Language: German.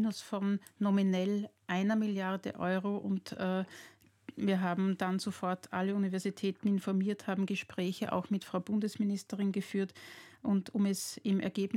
Minus von nominell 1 Milliarde Euro und wir haben dann sofort alle Universitäten informiert, haben Gespräche auch mit Frau Bundesministerin geführt und um es im Ergebnis